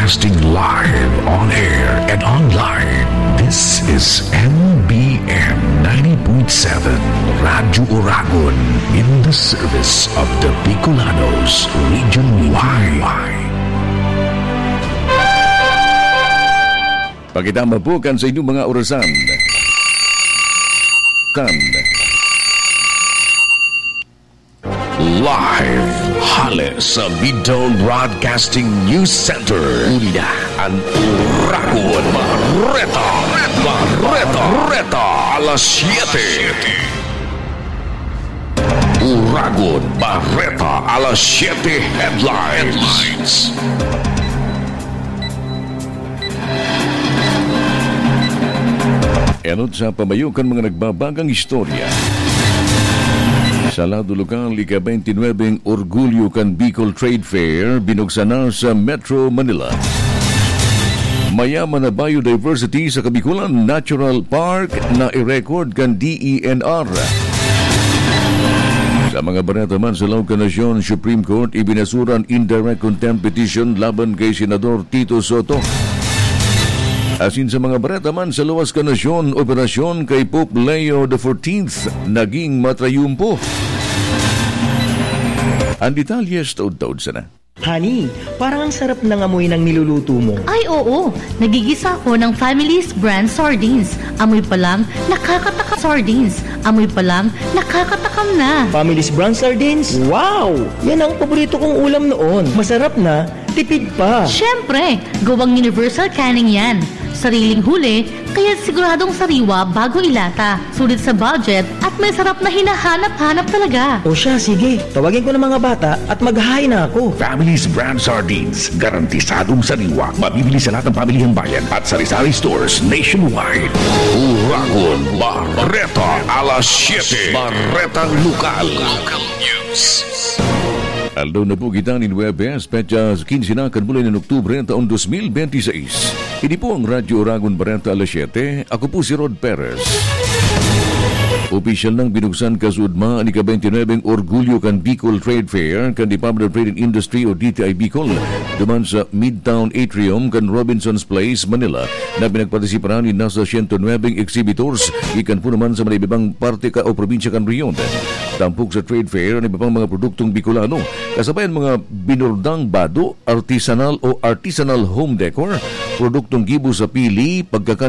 Broadcasting live on air and online. This is NBN 90.7 Radyo Oragon in the service of the Bicolanos Region Y. Pakitama po kan sa inyong mga orasan. Live hale sa Bidon Broadcasting News Center. Una ang Oragon Barreta alas 7. Oragon Barreta alas 7 headlines. Enot sa pamayukan mga nagbabagang istorya. Sa lado lokal, ika-29 Orgulyo kan Bicol Trade Fair binuksan na sa Metro Manila. Mayaman na biodiversity sa Kabikulan Natural Park na i-record kan DENR. Sa mga barata man sa Lauca Nasyon, Supreme Court ibinasuran indirect contempt petition laban kay Senador Tito Soto. Asin sa mga barata man sa Luwas ka Nasyon, operasyon kay Pope Leo XIV naging matrayumpo. Ang detalyes taod-taod sana. Honey, parang ang sarap ng amoy ng niluluto mo. Ay oo, nagigisa ako ng Family's brand sardines. Amoy pa lang, nakakatakam sardines. Amoy pa lang, nakakatakam na. Family's brand sardines? Wow! Yan ang paborito kong ulam noon. Masarap na, tipid pa. Siyempre, gawang universal canning yan. Sariling huli, kaya siguradong sariwa bago ilata. Sulit sa budget at may sarap na hinahanap-hanap talaga. O siya, sige. Tawagin ko ng mga bata at mag-hi na ako. Family's Brand Sardines, garantisadong sariwa, mabibili sa lahat ng pamilihang bayan at sari-sari stores nationwide. Oragon Barreta alas 7. Barretang Lokal. Local News. Aldaw na po kita ni Webes, petsa 15 na kanbulay ng Oktubre taon 2026. Hindi po ang Radyo Oragon Barreta alas 7. Ako po si Rod Perez. Opisyal nang binuksan kasudma ang ika-29 Orgulyo kan Bicol Trade Fair kan Department of Trade and Industry o DTI Bicol duman sa Midtown Atrium kan Robinson's Place, Manila na pinagpartisiparan ni nasa 109 exhibitors ikan po naman sa malibibang parte ka o probinsya kan Riyon. Tampok sa trade fair ang ibang mga produktong Bicolano kasabayan mga binurdang bado, artisanal o artisanal home decor, produktong gibo sa pili, pagkakan